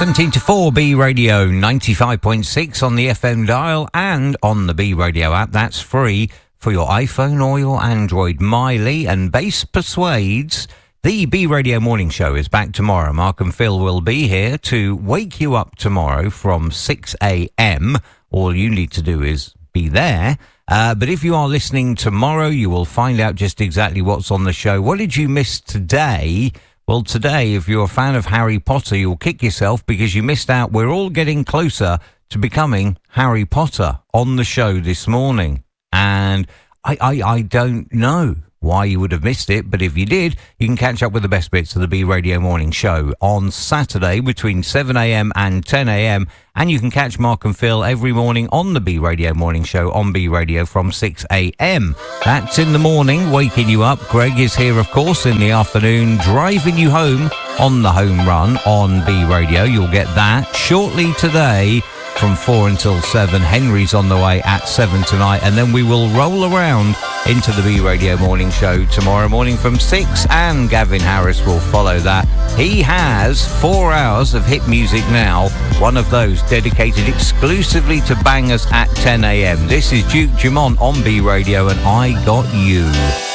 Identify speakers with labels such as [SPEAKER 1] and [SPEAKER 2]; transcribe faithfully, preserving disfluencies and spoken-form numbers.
[SPEAKER 1] seventeen to four, B Radio ninety-five point six on the F M dial and on the B Radio app. That's free for your iPhone or your Android. Miley and Bass Persuades. The B Radio Morning Show is back tomorrow. Mark and Phil will be here to wake you up tomorrow from six a.m. All you need to do is be there. Uh, but if you are listening tomorrow, you will find out just exactly what's on the show. What did you miss today? Well, today, if you're a fan of Harry Potter, you'll kick yourself because you missed out. We're all getting closer to becoming Harry Potter on the show this morning. And I, I, I don't know why you would have missed it, but if you did, you can catch up with the best bits of the B Radio Morning Show on Saturday between seven a.m. and ten a.m. And you can catch Mark and Phil every morning on the B Radio Morning Show on B Radio from six a.m. That's in the morning, waking you up. Greg is here, of course, in the afternoon, driving you home on the home run on B Radio. You'll get that shortly today. From four until seven, Henry's on the way at seven tonight, and then we will roll around into the B Radio Morning Show tomorrow morning from six, and Gavin Harris will follow that. He has four hours of hit music now, one of those dedicated exclusively to bangers at ten a.m. This is Duke Dumont on B Radio, and I Got You.